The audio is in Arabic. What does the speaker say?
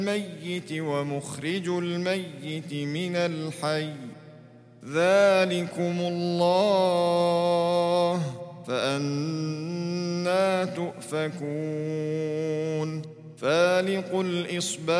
الميت ومخرج الميت من الحي، ذلكم الله، فأنى تؤفكون. فالق الإصباح